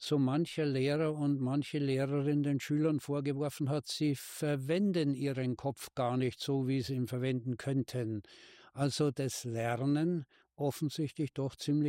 so mancher Lehrer und manche Lehrerin den Schülern vorgeworfen hat, sie verwenden ihren Kopf gar nicht so, wie sie ihn verwenden könnten. Also das Lernen offensichtlich doch ziemlich